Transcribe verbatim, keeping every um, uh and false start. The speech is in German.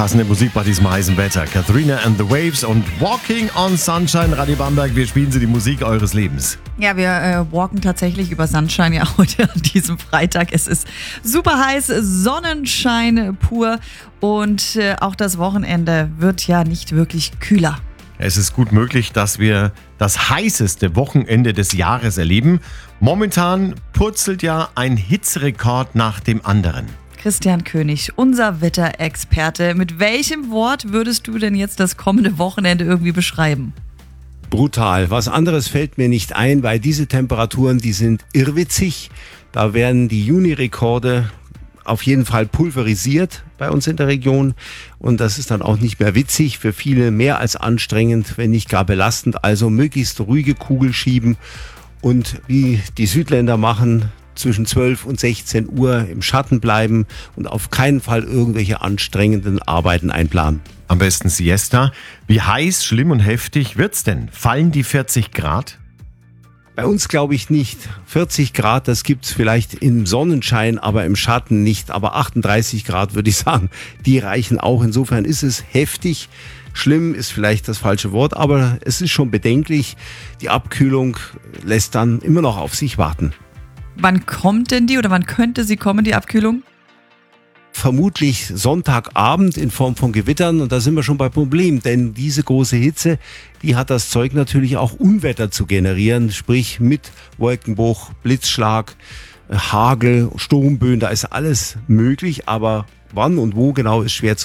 passende Musik bei diesem heißen Wetter. Katharina and the Waves und Walking on Sunshine. Radio Bamberg, wir spielen Sie die Musik eures Lebens. Ja, wir äh, walken tatsächlich über Sunshine ja heute an diesem Freitag. Es ist super heiß, Sonnenschein pur und äh, auch das Wochenende wird ja nicht wirklich kühler. Es ist gut möglich, dass wir das heißeste Wochenende des Jahres erleben. Momentan purzelt ja ein Hitzerekord nach dem anderen. Christian König, unser Wetterexperte. Mit welchem Wort würdest du denn jetzt das kommende Wochenende irgendwie beschreiben? Brutal. Was anderes fällt mir nicht ein, weil diese Temperaturen, die sind irrwitzig. Da werden die Juni-Rekorde auf jeden Fall pulverisiert bei uns in der Region. Und das ist dann auch nicht mehr witzig, für viele mehr als anstrengend, wenn nicht gar belastend. Also möglichst ruhige Kugel schieben und wie die Südländer machen, zwischen zwölf und sechzehn Uhr im Schatten bleiben und auf keinen Fall irgendwelche anstrengenden Arbeiten einplanen. Am besten Siesta. Wie heiß, schlimm und heftig wird's denn? Fallen die vierzig Grad? Bei uns glaube ich nicht. vierzig Grad, das gibt's vielleicht im Sonnenschein, aber im Schatten nicht. Aber achtunddreißig Grad würde ich sagen, die reichen auch. Insofern ist es heftig. Schlimm ist vielleicht das falsche Wort, aber es ist schon bedenklich. Die Abkühlung lässt dann immer noch auf sich warten. Wann kommt denn die oder wann könnte sie kommen, die Abkühlung? Vermutlich Sonntagabend in Form von Gewittern und da sind wir schon beim Problem, denn diese große Hitze, die hat das Zeug natürlich auch Unwetter zu generieren, sprich mit Wolkenbruch, Blitzschlag, Hagel, Sturmböen, da ist alles möglich, aber wann und wo genau ist schwer zu